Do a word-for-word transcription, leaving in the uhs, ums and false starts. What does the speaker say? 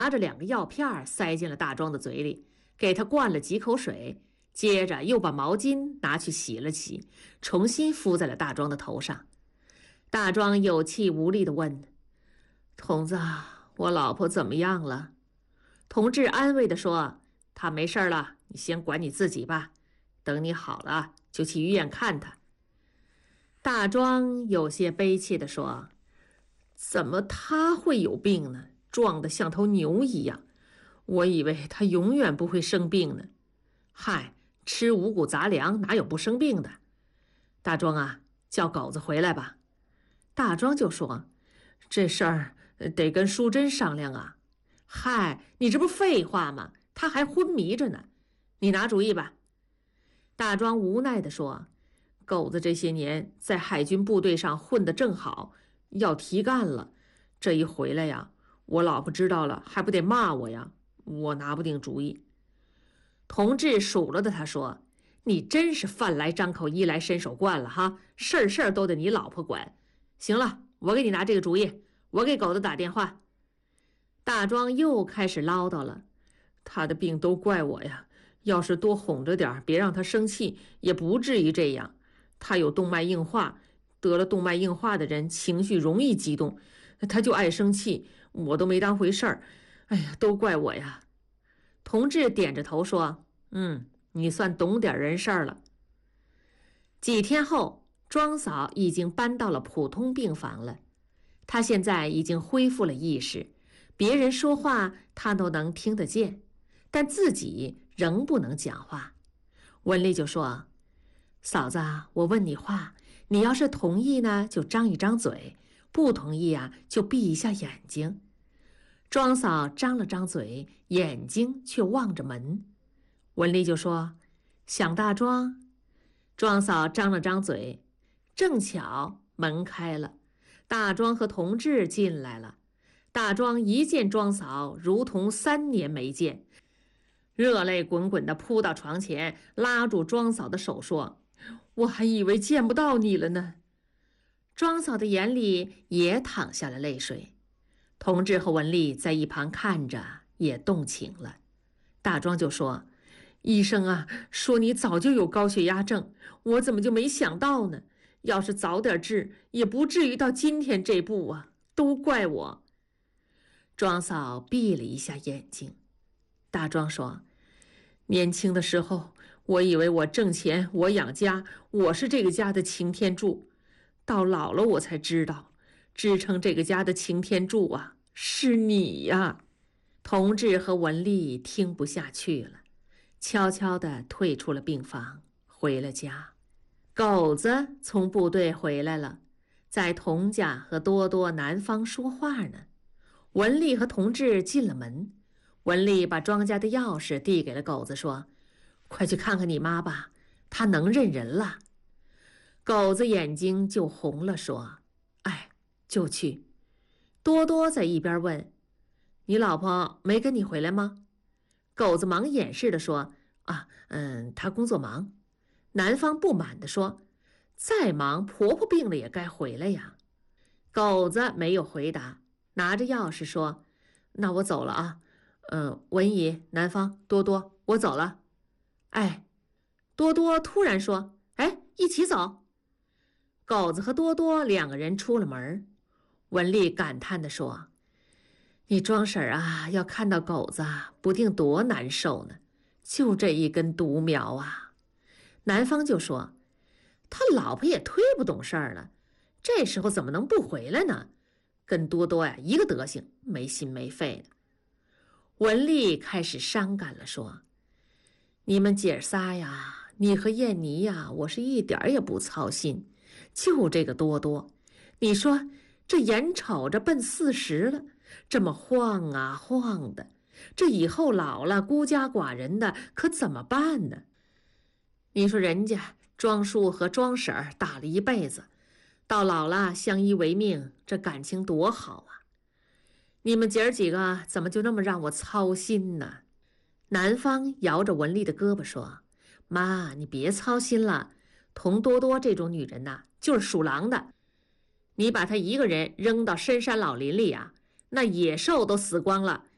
拿着两个药片塞进了大庄的嘴里，给他灌了几口水，接着又把毛巾拿去洗了洗，重新敷在了大庄的头上。大庄有气无力地问：“童子，我老婆怎么样了？”同志安慰地说：“她没事了，你先管你自己吧，等你好了就去医院看她。”大庄有些悲切地说：“怎么她会有病呢？壮得像头牛一样，我以为她永远不会生病呢。嗨，吃五谷杂粮哪有不生病的？大庄啊，叫狗子回来吧。”大庄就说：“这事儿得跟淑珍商量啊。”“嗨，你这不废话吗？他还昏迷着呢，你拿主意吧。”大庄无奈地说：“狗子这些年在海军部队上混得正好，要提干了，这一回来呀，我老婆知道了还不得骂我呀，我拿不定主意。”同志数落的他说：“你真是饭来张口衣来伸手惯了哈，事儿事儿都得你老婆管。行了，我给你拿这个主意，我给狗子打电话。”大庄又开始唠叨了：“他的病都怪我呀，要是多哄着点，别让他生气，也不至于这样。他有动脉硬化，得了动脉硬化的人情绪容易激动，他就爱生气，我都没当回事儿。哎呀，都怪我呀。”同志点着头说：“嗯，你算懂点人事儿了。”几天后，庄嫂已经搬到了普通病房了。她现在已经恢复了意识，别人说话她都能听得见，但自己仍不能讲话。文丽就说：“嫂子，我问你话，你要是同意呢，就张一张嘴；不同意啊，就闭一下眼睛。”庄嫂张了张嘴，眼睛却望着门。文丽就说：“想大庄。”庄嫂张了张嘴，正巧门开了，大庄和同志进来了。大庄一见庄嫂，如同三年没见，热泪滚滚地扑到床前，拉住庄嫂的手说：“我还以为见不到你了呢。”庄嫂的眼里也淌下了泪水。同志和文丽在一旁看着，也动情了。大庄就说：“医生啊，说你早就有高血压症，我怎么就没想到呢？要是早点治，也不至于到今天这步啊，都怪我。”庄嫂闭了一下眼睛。大庄说：“年轻的时候，我以为我挣钱，我养家，我是这个家的擎天柱。到老了我才知道，支撑这个家的擎天柱啊，是你呀。”同志和文丽听不下去了，悄悄地退出了病房，回了家。狗子从部队回来了，在童家和多多南方说话呢。文丽和同志进了门，文丽把庄家的钥匙递给了狗子，说：“快去看看你妈吧，她能认人了。”狗子眼睛就红了，说：“哎，就去。”多多在一边问：“你老婆没跟你回来吗？”狗子忙掩饰地说：“啊，嗯，她工作忙。”南方不满地说：“再忙，婆婆病了也该回来呀。”狗子没有回答，拿着钥匙说：“那我走了啊。嗯，文姨、南方、多多，我走了。”哎，多多突然说：“哎，一起走。”狗子和多多两个人出了门。文丽感叹地说：“你庄婶儿啊，要看到狗子不定多难受呢，就这一根独苗啊。”南方就说：“他老婆也忒不懂事儿了，这时候怎么能不回来呢？跟多多呀一个德行，没心没肺的。”文丽开始伤感了，说：“你们姐仨呀，你和燕妮呀，我是一点也不操心，就这个多多，你说这眼瞅着奔四十了，这么晃啊晃的，这以后老了孤家寡人的，可怎么办呢？你说人家庄叔和庄婶儿打了一辈子，到老了相依为命，这感情多好啊！你们姐儿几个怎么就那么让我操心呢？”南方摇着文丽的胳膊说：“妈，你别操心了，童多多这种女人呐，就是属狼的。你把她一个人扔到深山老林里啊，那野兽都死光了，